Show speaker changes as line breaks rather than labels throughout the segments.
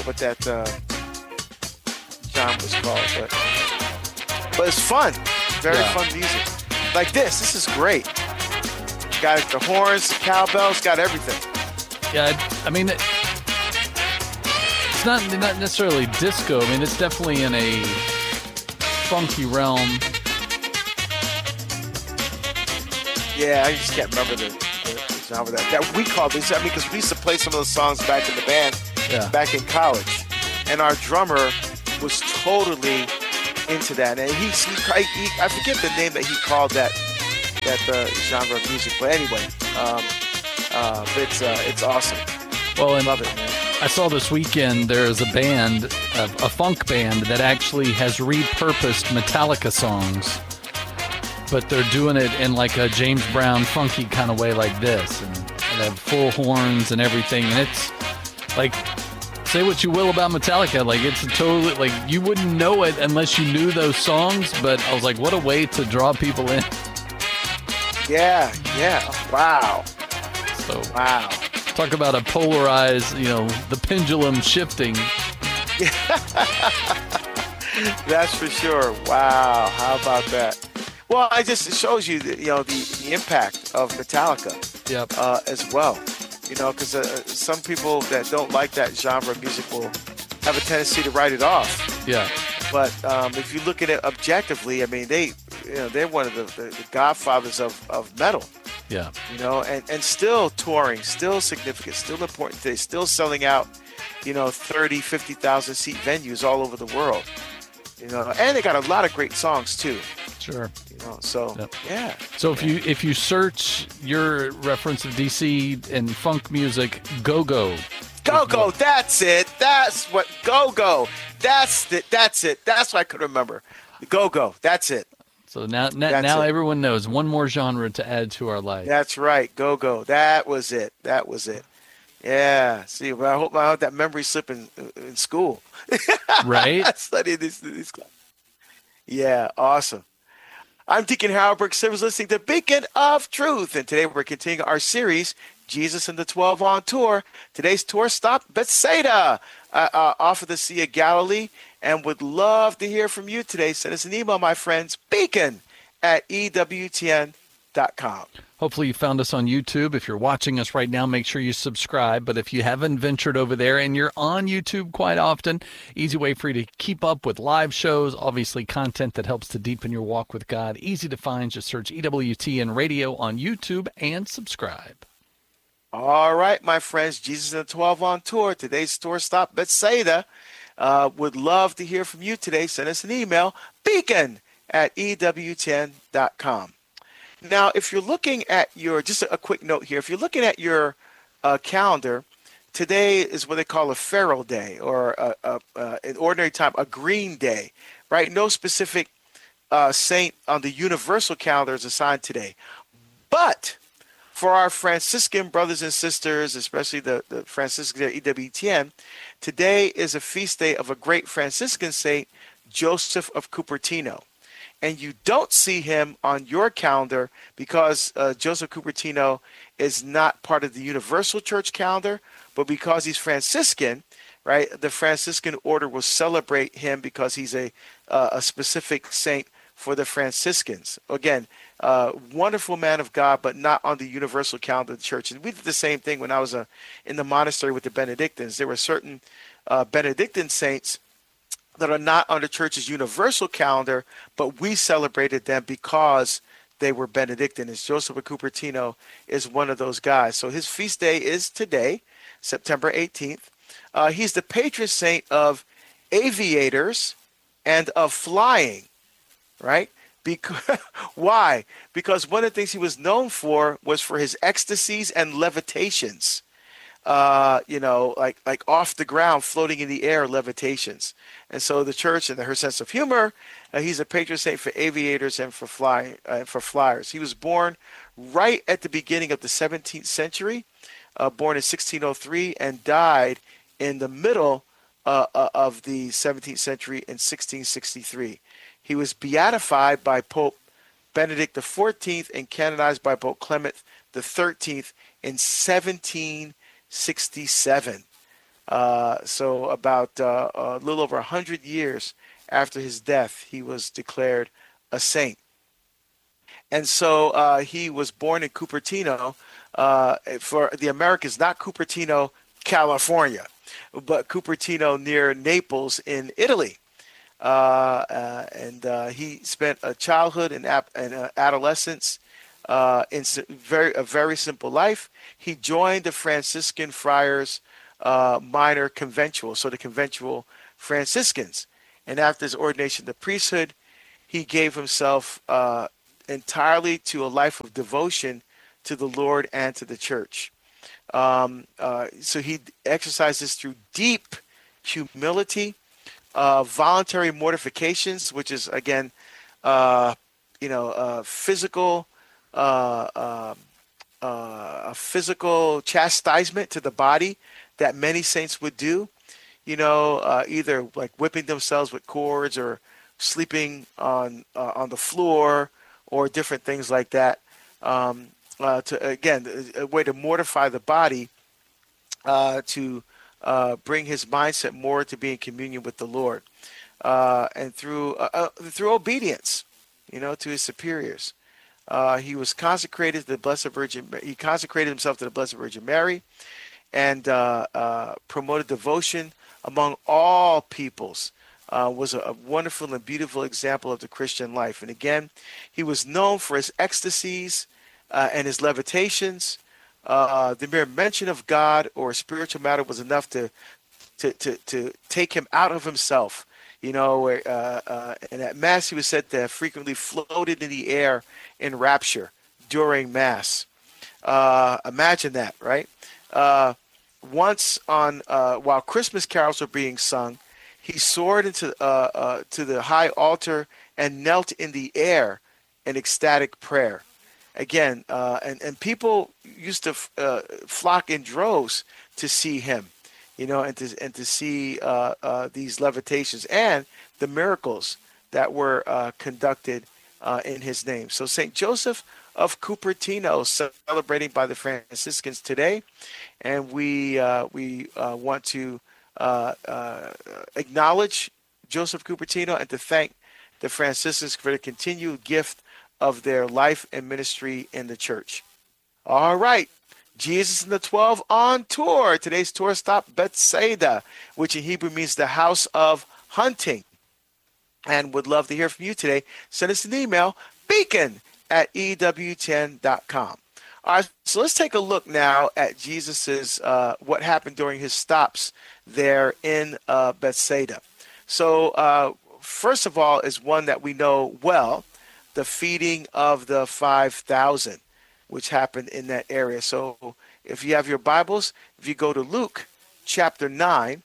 forget what that genre was called, but it's fun. Very fun music. Like this. This is great. Got the horns, the cowbells, got everything.
Yeah, I mean, it's not necessarily disco. I mean, it's definitely in a funky realm.
Yeah, I just can't remember the genre that we called this. I mean, because we used to play some of those songs back in the band, back in college, and our drummer was totally into that. And he I forget the name that he called that genre of music, but anyway, it's awesome.
Well, and
love it, man.
I saw this weekend there's a band, a funk band that actually has repurposed Metallica songs, but they're doing it in like a James Brown funky kind of way, like this, and they have full horns and everything, and it's like, say what you will about Metallica, like it's totally, like you wouldn't know it unless you knew those songs, but I was like, what a way to draw people in.
Yeah, wow.
So,
wow.
Talk about a polarized, the pendulum shifting.
That's for sure. Wow, how about that? Well, it shows you the impact of Metallica.
Yep.
As well. Because some people that don't like that genre of music will have a tendency to write it off.
Yeah.
But if you look at it objectively, I mean, they're one of the godfathers of metal.
Yeah.
And still touring, still significant, still important today, still selling out, 30, 50,000 seat venues all over the world. And they got a lot of great songs too.
Sure.
So
yep.
Yeah.
So if you search your reference of DC and funk music, Go-Go.
Go-Go, that's it. That's what Go-Go. That's it. That's it. That's what I could remember. Go-Go, that's it.
So now everyone knows one more genre to add to our life.
That's right. Go-Go. That was it. Yeah. See, well, I hope I have that memory slip in school.
Right?
Studying these classes. Yeah, awesome. I'm Deacon Harold Brooks Simmons, listening to Beacon of Truth. And today we're continuing our series, Jesus and the 12 on Tour. Today's tour stop, Bethsaida, off of the Sea of Galilee. And would love to hear from you today. Send us an email, my friends, beacon@ewtn.com.
Hopefully you found us on YouTube. If you're watching us right now, make sure you subscribe. But if you haven't ventured over there and you're on YouTube quite often, easy way for you to keep up with live shows, obviously content that helps to deepen your walk with God. Easy to find. Just search EWTN Radio on YouTube and subscribe.
All right, my friends, Jesus and the 12 on Tour. Today's tour stop, Bethsaida. Would love to hear from you today. Send us an email, beacon@ewtn.com. Now, if you're looking at just a quick note here, if you're looking at your calendar, today is what they call a Pharaoh Day, or in ordinary time, a green day, right? No specific saint on the universal calendar is assigned today. But for our Franciscan brothers and sisters, especially the Franciscans at EWTN, today is a feast day of a great Franciscan saint, Joseph of Cupertino. And you don't see him on your calendar because Joseph Cupertino is not part of the Universal Church calendar, but because he's Franciscan, right? The Franciscan order will celebrate him because he's a specific saint for the Franciscans. Again, wonderful man of God, but not on the Universal calendar of the church. And we did the same thing when I was in the monastery with the Benedictines. There were certain Benedictine saints that are not on the church's universal calendar, but we celebrated them because they were Benedictines. Joseph of Cupertino is one of those guys. So his feast day is today, September 18th. He's the patron saint of aviators and of flying, right? Why? Because one of the things he was known for was for his ecstasies and levitations. Like off the ground, floating in the air, levitations. And so the church, and her sense of humor, he's a patron saint for aviators and for flyers. He was born right at the beginning of the 17th century, born in 1603, and died in the middle of the 17th century in 1663. He was beatified by Pope Benedict XIV and canonized by Pope Clement XIII in 1767. So about a little over 100 years after his death, he was declared a saint. And so he was born in Cupertino. For the Americans, not Cupertino, California, but Cupertino near Naples in Italy. And he spent a childhood and adolescence in a very simple life. He joined the Franciscan Friars Minor Conventual, so the Conventual Franciscans. And after his ordination to priesthood, he gave himself entirely to a life of devotion to the Lord and to the church. So he exercises through deep humility, voluntary mortifications, which is again, physical, a physical chastisement to the body that many saints would do. Either like whipping themselves with cords or sleeping on the floor or different things like that. To again, a way to mortify the body, to bring his mindset more to be in communion with the Lord, and through obedience, to his superiors. He was consecrated to the Blessed Virgin. He consecrated himself to the Blessed Virgin Mary, and promoted devotion among all peoples. Was a wonderful and beautiful example of the Christian life. And again, he was known for his ecstasies and his levitations. The mere mention of God or spiritual matter was enough to take him out of himself. And at Mass, he was said to have frequently floated in the air in rapture during Mass. Imagine that, right? Once while Christmas carols were being sung, he soared into to the high altar and knelt in the air in ecstatic prayer. Again, and people used to flock in droves to see him, and to see these levitations and the miracles that were conducted in his name. So Saint Joseph of Cupertino, celebrating by the Franciscans today, and we want to acknowledge Joseph Cupertino and to thank the Franciscans for the continued gift of their life and ministry in the church. All right, Jesus and the 12 on tour. Today's tour stop, Bethsaida, which in Hebrew means the house of hunting. And would love to hear from you today. Send us an email, beacon@ew10.com. All right, so let's take a look now at Jesus's what happened during his stops there in Bethsaida. So first of all is one that we know well, the feeding of the 5,000, which happened in that area. So if you have your Bibles, if you go to Luke chapter 9,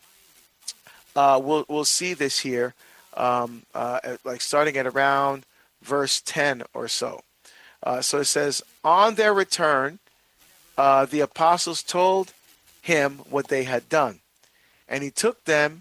we'll see this here, like starting at around verse 10 or so. So it says, on their return, the apostles told him what they had done. And he took them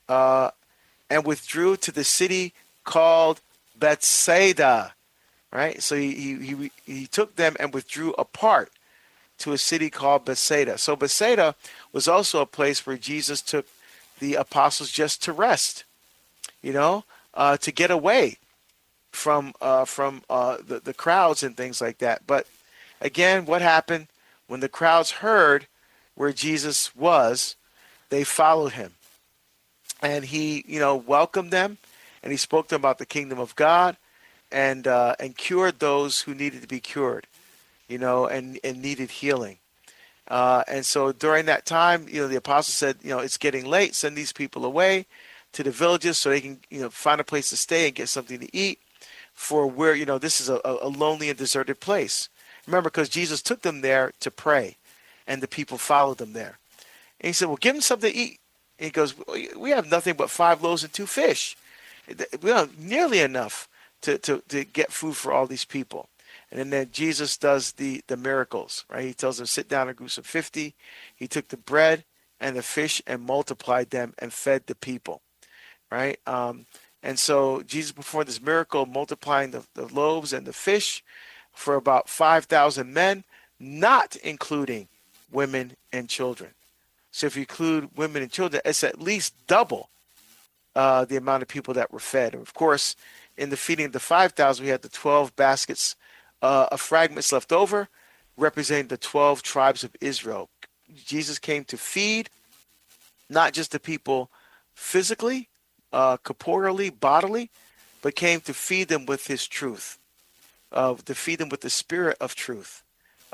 and withdrew to the city called Bethsaida. Right? So he took them and withdrew apart to a city called Bethsaida. So Bethsaida was also a place where Jesus took the apostles just to rest, to get away from the crowds and things like that. But again, what happened when the crowds heard where Jesus was? They followed him, and he welcomed them, and he spoke to them about the kingdom of God, and cured those who needed to be cured, and needed healing. And so during that time, the apostles said, it's getting late. Send these people away to the villages so they can find a place to stay and get something to eat. For where, this is a lonely and deserted place. Remember, because Jesus took them there to pray, and the people followed them there. And he said, well, give them something to eat. And he goes, we have nothing but 5 loaves and 2 fish. We don't have nearly enough to get food for all these people. And then Jesus does the miracles, right? He tells them, sit down in groups of 50. He took the bread and the fish and multiplied them and fed the people, right? And so Jesus performed this miracle, multiplying the loaves and the fish for about 5,000 men, not including women and children. So if you include women and children, it's at least double the amount of people that were fed. And of course, in the feeding of the 5,000, we had the 12 baskets of fragments left over, representing the 12 tribes of Israel. Jesus came to feed not just the people physically, corporeally, bodily, but came to feed them with his truth, to feed them with the spirit of truth,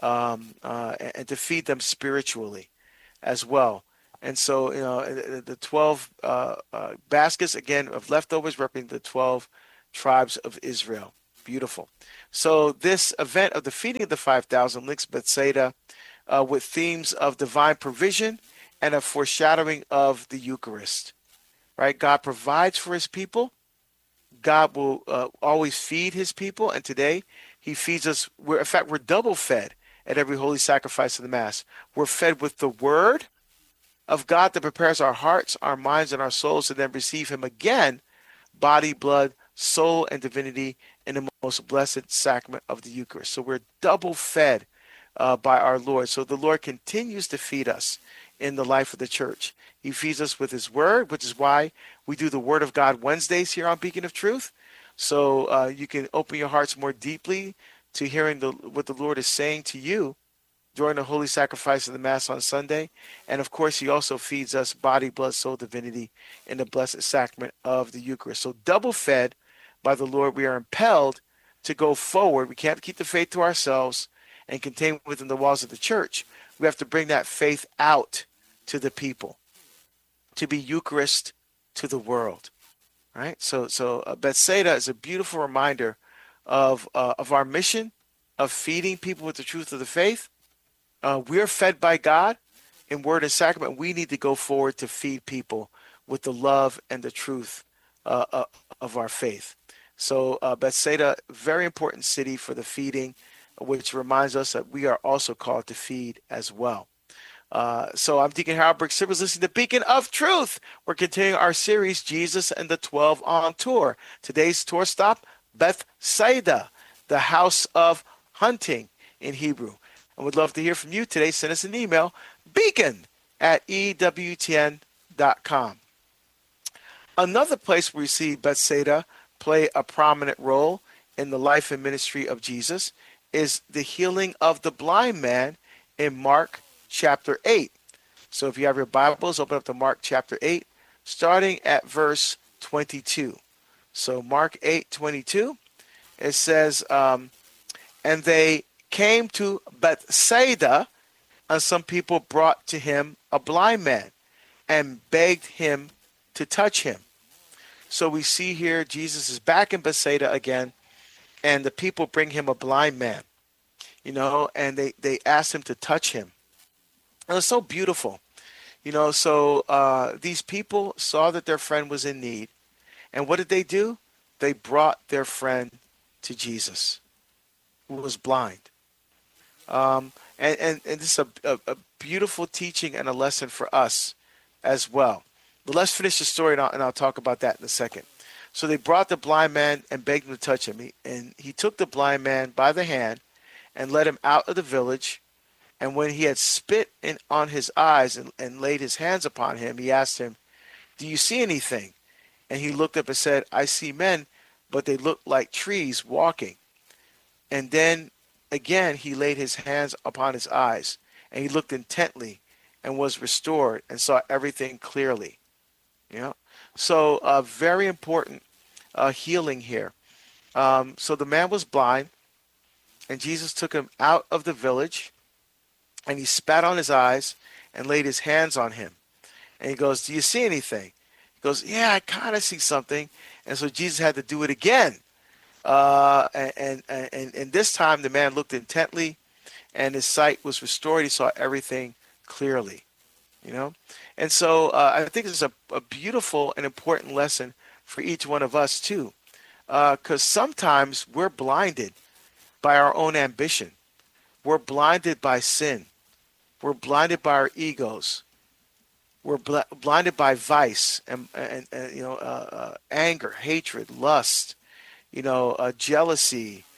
and to feed them spiritually as well. And so, the 12 baskets, again, of leftovers representing the 12 tribes of Israel. Beautiful. So this event of the feeding of the 5,000 links Bethsaida with themes of divine provision and a foreshadowing of the Eucharist. Right? God provides for his people. God will always feed his people. And today he feeds us. In fact, we're double fed at every holy sacrifice of the Mass. We're fed with the word of God that prepares our hearts, our minds, and our souls to then receive him again, body, blood, soul, and divinity in the most blessed sacrament of the Eucharist. So we're double fed by our Lord. So the Lord continues to feed us in the life of the church. He feeds us with his word, which is why we do the Word of God Wednesdays here on Beacon of Truth. So you can open your hearts more deeply to hearing what the Lord is saying to you during the holy sacrifice of the Mass on Sunday. And of course, he also feeds us body, blood, soul, divinity in the blessed sacrament of the Eucharist. So double fed by the Lord, we are impelled to go forward. We can't keep the faith to ourselves and contain within the walls of the church. We have to bring that faith out to the people, to be Eucharist to the world. Right? So Bethsaida is a beautiful reminder of our mission of feeding people with the truth of the faith. We are fed by God in word and sacrament. We need to go forward to feed people with the love and the truth of our faith. So Bethsaida, very important city for the feeding, which reminds us that we are also called to feed as well. So I'm Deacon Harold Brooks Sibbers, listening to Beacon of Truth. We're continuing our series, Jesus and the 12 on tour. Today's tour stop, Bethsaida, the house of hunting in Hebrew. And would love to hear from you today. Send us an email, beacon@ewtn.com. Another place where we see Bethsaida play a prominent role in the life and ministry of Jesus is the healing of the blind man in Mark chapter 8. So if you have your Bibles, open up to Mark chapter 8, starting at verse 22. So Mark 8:22, it says, and they came to Bethsaida, and some people brought to him a blind man and begged him to touch him. So we see here Jesus is back in Bethsaida again, and the people bring him a blind man, and they ask him to touch him. And it's so beautiful, so these people saw that their friend was in need, and what did they do? They brought their friend to Jesus, who was blind. And this is a beautiful teaching and a lesson for us as well. But let's finish the story, and I'll talk about that in a second. So they brought the blind man and begged him to touch him. He took the blind man by the hand and led him out of the village. And when he had spit on his eyes and laid his hands upon him, he asked him, "Do you see anything?" And he looked up and said, "I see men, but they look like trees walking." And then again he laid his hands upon his eyes, and he looked intently and was restored and saw everything clearly. So very important healing here. So the man was blind, and Jesus took him out of the village, and he spat on his eyes and laid his hands on him. And he goes, "Do you see anything?" He goes, "Yeah, I kind of see something." And so Jesus had to do it again. And this time the man looked intently, and his sight was restored. He saw everything clearly, And so I think this is a beautiful and important lesson for each one of us too, because sometimes we're blinded by our own ambition. We're blinded by sin. We're blinded by our egos. We're blinded by vice and anger, hatred, lust, jealousy,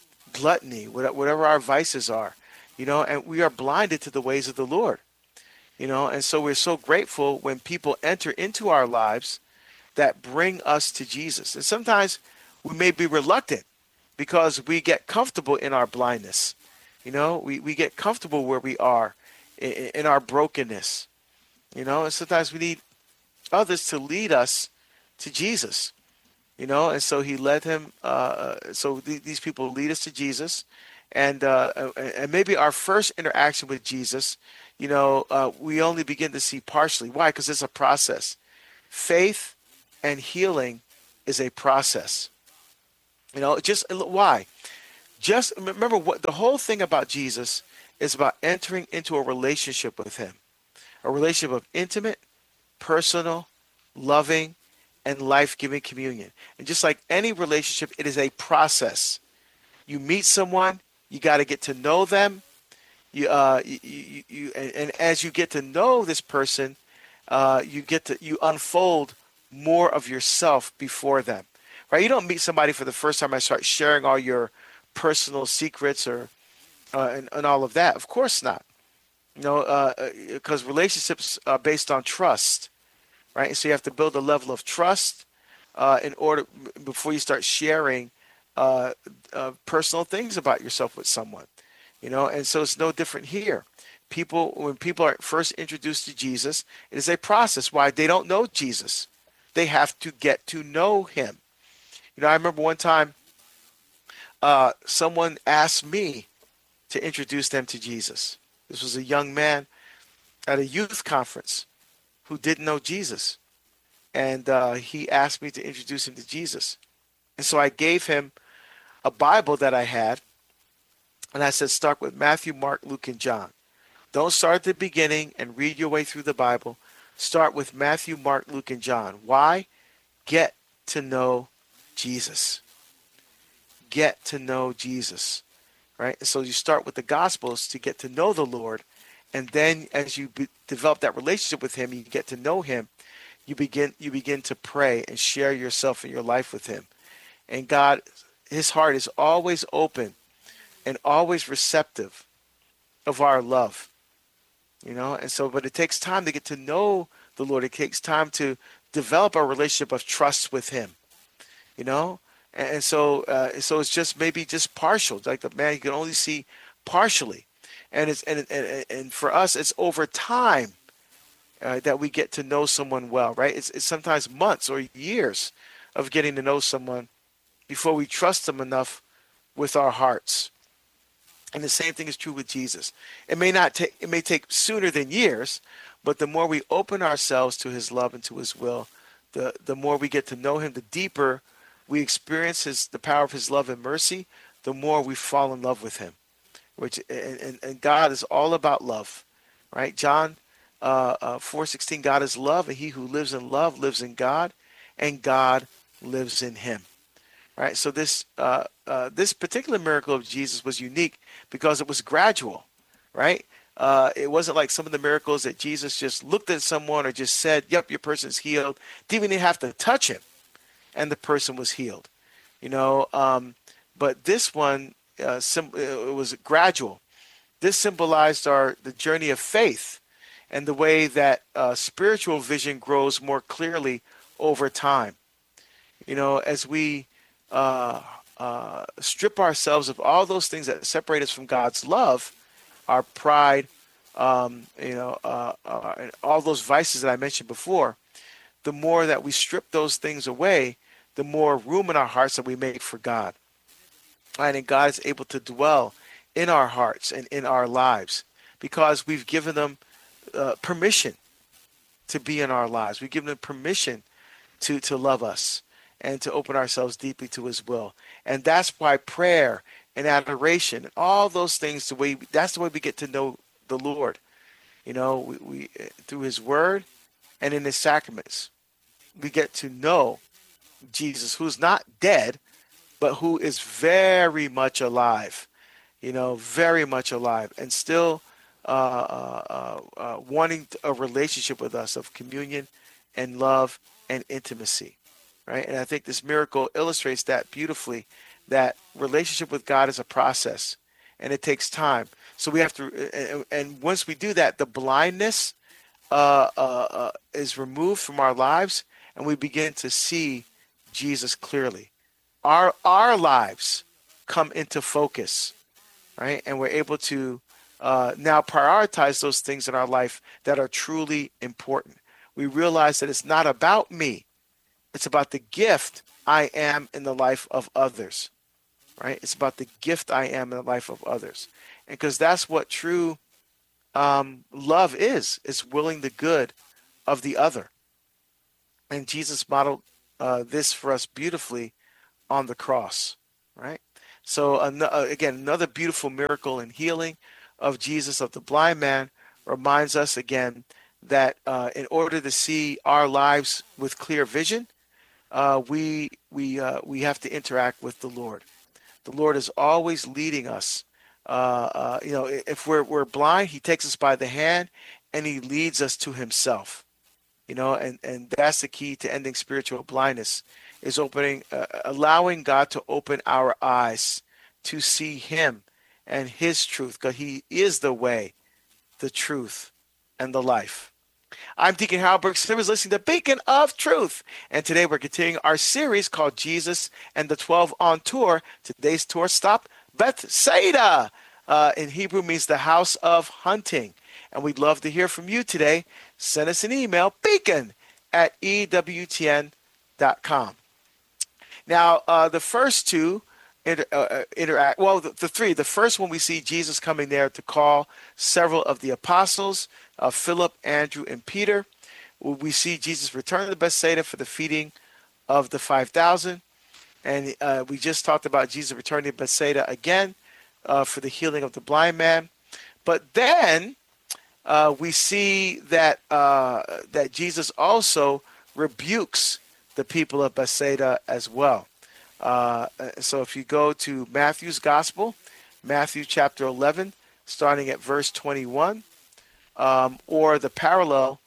gluttony, whatever our vices are, and we are blinded to the ways of the Lord. And so we're so grateful when people enter into our lives that bring us to Jesus. And sometimes we may be reluctant because we get comfortable in our blindness. We get comfortable where we are in our brokenness. And sometimes we need others to lead us to Jesus. And so he led him. These people lead us to Jesus, and maybe our first interaction with Jesus, we only begin to see partially. Why? Because it's a process. Faith and healing is a process. Just why? Just remember what the whole thing about Jesus is about: entering into a relationship with him, a relationship of intimate, personal, loving, and life-giving communion. And just like any relationship, it is a process. You meet someone, you got to get to know them. And as you get to know this person, you unfold more of yourself before them. Right? You don't meet somebody for the first time and start sharing all your personal secrets and all of that. Of course not. Because relationships are based on trust, right? So you have to build a level of trust in order before you start sharing personal things about yourself with someone. And so it's no different here. When people are first introduced to Jesus, it is a process. Why? They don't know Jesus. They have to get to know him. I remember one time someone asked me to introduce them to Jesus. This was a young man at a youth conference who didn't know Jesus. And he asked me to introduce him to Jesus. And so I gave him a Bible that I had. And I said, start with Matthew, Mark, Luke, and John. Don't start at the beginning and read your way through the Bible. Start with Matthew, Mark, Luke, and John. Why? Get to know Jesus. Get to know Jesus. Right? So you start with the Gospels to get to know the Lord. And then as you develop that relationship with him, you get to know him, you begin to pray and share yourself and your life with him. And God, his heart is always open and always receptive of our love. And so, but it takes time to get to know the Lord. It takes time to develop a relationship of trust with him. And so it's just maybe just partial. Like the man, you can only see partially. And and for us, it's over time that we get to know someone well, right? It's sometimes months or years of getting to know someone before we trust them enough with our hearts. And the same thing is true with Jesus. It may take sooner than years, but the more we open ourselves to his love and to his will, the more we get to know him, the deeper we experience the power of his love and mercy, the more we fall in love with him. And God is all about love, right? John 4:16, God is love, and he who lives in love lives in God, and God lives in him. Right? So this particular miracle of Jesus was unique because it was gradual, right? It wasn't like some of the miracles that Jesus just looked at someone or just said, yep, your person's healed. Didn't even have to touch him, and the person was healed. But this one, it was gradual. This symbolized the journey of faith and the way that spiritual vision grows more clearly over time. As we strip ourselves of all those things that separate us from God's love, our pride, and all those vices that I mentioned before, the more that we strip those things away, the more room in our hearts that we make for God. And God is able to dwell in our hearts and in our lives because we've given them permission to be in our lives. We've given them permission to love us and to open ourselves deeply to his will. And that's why prayer and adoration and all those things, that's the way we get to know the Lord. We through his word and in his sacraments, we get to know Jesus, who's not dead, but who is very much alive, very much alive, and still wanting a relationship with us of communion and love and intimacy, right? And I think this miracle illustrates that beautifully, that relationship with God is a process, and it takes time. So we have to, and once we do that, the blindness is removed from our lives, and we begin to see Jesus clearly. Our lives come into focus, right? And we're able to now prioritize those things in our life that are truly important. We realize that it's not about me. It's about the gift I am in the life of others, right? It's about the gift I am in the life of others. And because that's what true love is. It's willing the good of the other. And Jesus modeled this for us beautifully on the cross, right? So again, another beautiful miracle and healing of Jesus, of the blind man, reminds us again that in order to see our lives with clear vision, we have to interact with the Lord. The Lord is always leading us. If we're blind, He takes us by the hand and He leads us to Himself. And that's the key to ending spiritual blindness, is allowing God to open our eyes to see Him and His truth, because He is the way, the truth, and the life. I'm Deacon Hal Burke Simmons, listening to Beacon of Truth. And today we're continuing our series called Jesus and the 12 on Tour. Today's tour stop, Bethsaida. In Hebrew means the house of hunting. And we'd love to hear from you today. Send us an email, beacon@ewtn.com. Now, the first two interact. Well, the three. The first one, we see Jesus coming there to call several of the apostles, Philip, Andrew, and Peter. We see Jesus return to Bethsaida for the feeding of the 5,000. And we just talked about Jesus returning to Bethsaida again for the healing of the blind man. But then we see that that Jesus also rebukes the people of Bethsaida as well. So if you go to Matthew's Gospel, Matthew chapter 11, starting at verse 21, or the parallel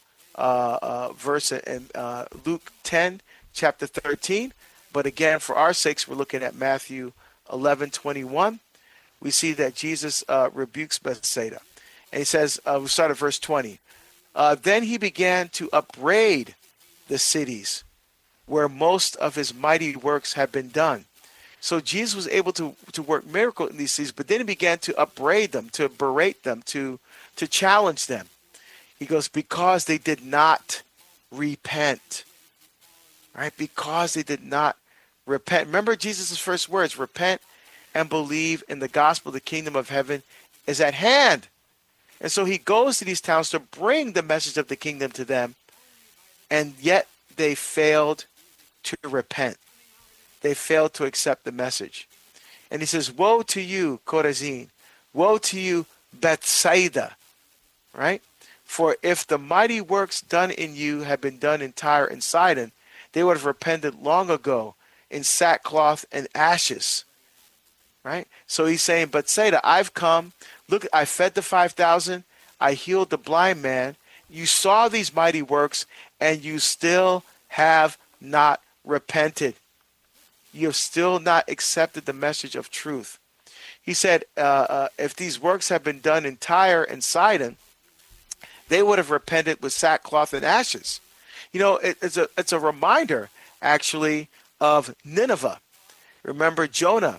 verse in Luke 10, chapter 13. But again, for our sakes, we're looking at Matthew 11:21. We see that Jesus rebukes Bethsaida. And he says, we'll start at verse 20. Then he began to upbraid the cities where most of his mighty works had been done. So Jesus was able to work miracles in these cities, but then he began to upbraid them, to berate them, to challenge them. He goes, because they did not repent. Right? Because they did not repent. Remember Jesus' first words, repent and believe in the gospel. The kingdom of heaven is at hand. And so he goes to these towns to bring the message of the kingdom to them, and yet they failed to repent. They failed to accept the message. And he says, woe to you, Chorazin. Woe to you, Bethsaida. Right? For if the mighty works done in you had been done in Tyre and Sidon, they would have repented long ago in sackcloth and ashes. Right? So he's saying, Bethsaida, I've come. Look, I fed the 5,000. I healed the blind man. You saw these mighty works, and you still have not repented. You have still not accepted the message of truth. He said, if these works have been done in Tyre and Sidon, they would have repented with sackcloth and ashes. It's a reminder, actually, of Nineveh. Remember, Jonah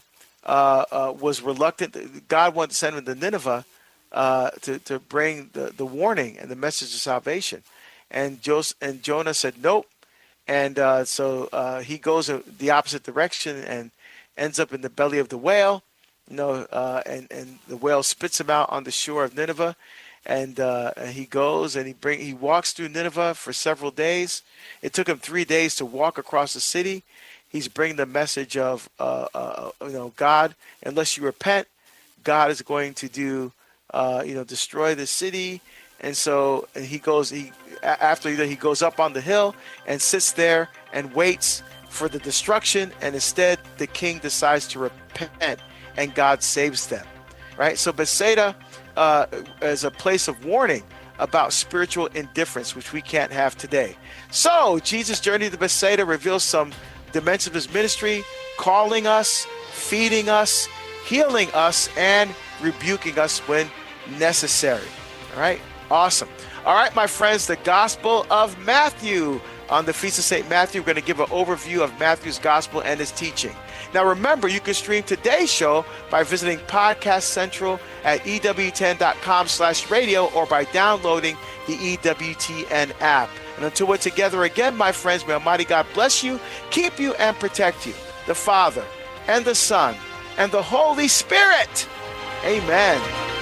was reluctant. God wanted to send him to Nineveh to bring the warning and the message of salvation. And Jonah said, nope. And so he goes the opposite direction and ends up in the belly of the whale, and the whale spits him out on the shore of Nineveh. And he goes and he walks through Nineveh for several days. It took him 3 days to walk across the city. He's bringing the message of, God, unless you repent, God is going to destroy the city. And so he goes up on the hill and sits there and waits for the destruction. And instead, the king decides to repent, and God saves them. Right? So Bethsaida is a place of warning about spiritual indifference, which we can't have today. So Jesus' journey to Bethsaida reveals some dimensions of his ministry, calling us, feeding us, healing us, and rebuking us when necessary. All right? Awesome. All right, my friends, the Gospel of Matthew. On the Feast of St. Matthew, we're going to give an overview of Matthew's Gospel and his teaching. Now, remember, you can stream today's show by visiting Podcast Central at EWTN.com/radio or by downloading the EWTN app. And until we're together again, my friends, may Almighty God bless you, keep you, and protect you. The Father, and the Son, and the Holy Spirit. Amen.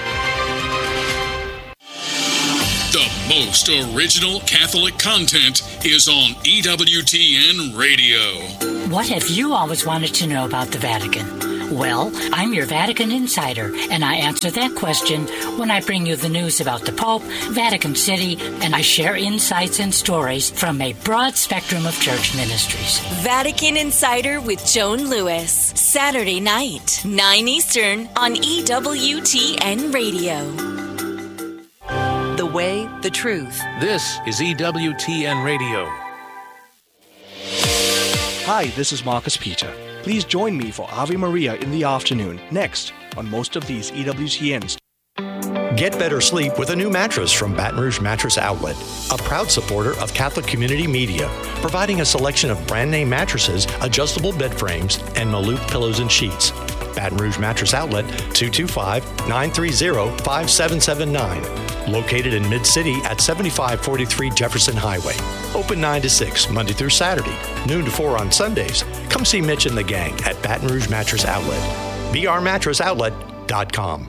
The most original Catholic content is on EWTN Radio.
What have you always wanted to know about the Vatican? Well, I'm your Vatican insider, and I answer that question when I bring you the news about the Pope, Vatican City, and I share insights and stories from a broad spectrum of church ministries.
Vatican Insider with Joan Lewis, Saturday night, 9 Eastern on EWTN Radio. The way, the truth.
This is EWTN Radio.
Hi, this is Marcus Peter. Please join me for Ave Maria in the afternoon, next, on most of these EWTNs.
Get better sleep with a new mattress from Baton Rouge Mattress Outlet, a proud supporter of Catholic Community Media, providing a selection of brand-name mattresses, adjustable bed frames, and Maloof pillows and sheets. Baton Rouge Mattress Outlet, 225-930-5779. Located in Mid-City at 7543 Jefferson Highway. Open 9 to 6, Monday through Saturday, noon to 4 on Sundays. Come see Mitch and the gang at Baton Rouge Mattress Outlet. brmattrесsoutlet.com.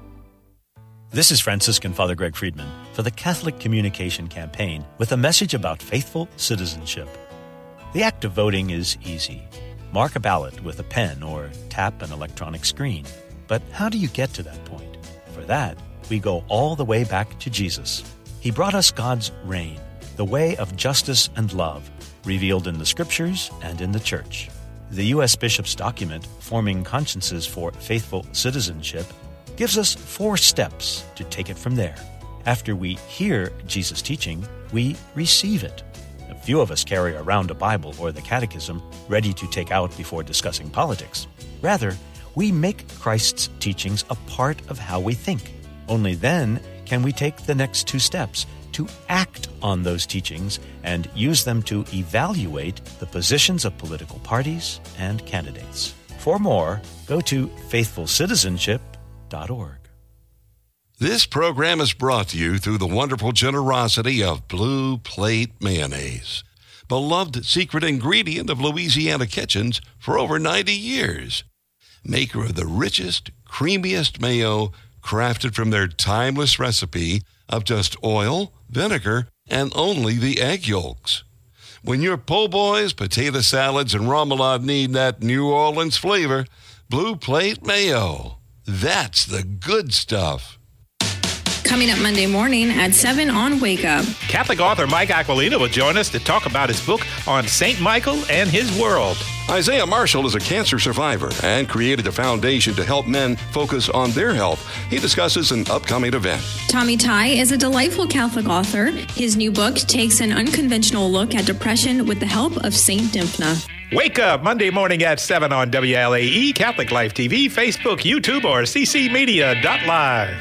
This is Franciscan Father Greg Friedman for the Catholic Communication Campaign with a message about faithful citizenship. The act of voting is easy. Mark a ballot with a pen or tap an electronic screen. But how do you get to that point? For that, we go all the way back to Jesus. He brought us God's reign, the way of justice and love, revealed in the Scriptures and in the Church. The U.S. Bishop's document, Forming Consciences for Faithful Citizenship, gives us 4 steps to take it from there. After we hear Jesus' teaching, we receive it. A few of us carry around a Bible or the Catechism ready to take out before discussing politics. Rather, we make Christ's teachings a part of how we think. Only then can we take the next 2 steps to act on those teachings and use them to evaluate the positions of political parties and candidates. For more, go to faithfulcitizenship.org.
This program is brought to you through the wonderful generosity of Blue Plate Mayonnaise, beloved secret ingredient of Louisiana kitchens for over 90 years. Maker of the richest, creamiest mayo, crafted from their timeless recipe of just oil, vinegar, and only the egg yolks. When your po' boys, potato salads, and remoulade need that New Orleans flavor, Blue Plate Mayo. That's the good stuff.
Coming up Monday morning at 7 on Wake Up.
Catholic author Mike Aquilina will join us to talk about his book on St. Michael and his world.
Isaiah Marshall is a cancer survivor and created a foundation to help men focus on their health. He discusses an upcoming event.
Tommy Ty is a delightful Catholic author. His new book takes an unconventional look at depression with the help of St. Dymphna.
Wake Up Monday morning at 7 on WLAE, Catholic Life TV, Facebook, YouTube, or ccmedia.live.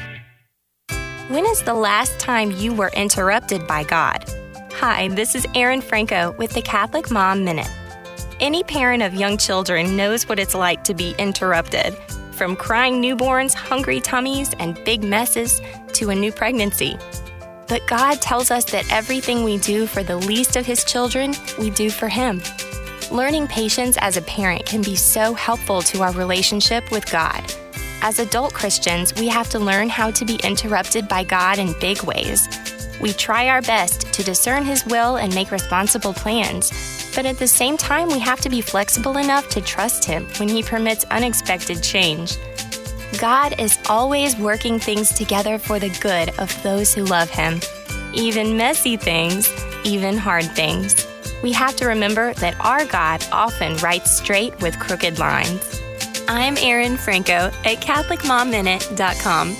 When is the last time you were interrupted by God? Hi, this is Erin Franco with the Catholic Mom Minute. Any parent of young children knows what it's like to be interrupted. From crying newborns, hungry tummies, and big messes to a new pregnancy. But God tells us that everything we do for the least of His children, we do for Him. Learning patience as a parent can be so helpful to our relationship with God. As adult Christians, we have to learn how to be interrupted by God in big ways. We try our best to discern His will and make responsible plans, but at the same time, we have to be flexible enough to trust Him when He permits unexpected change. God is always working things together for the good of those who love Him. Even messy things, even hard things. We have to remember that our God often writes straight with crooked lines. I'm Erin Franco at CatholicMomMinute.com.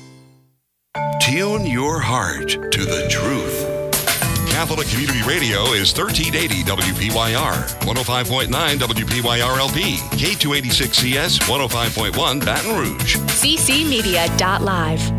Tune your heart to the truth. Catholic Community Radio is 1380 WPYR, 105.9 WPYR-LP, K286CS, 105.1 Baton Rouge.
ccmedia.live.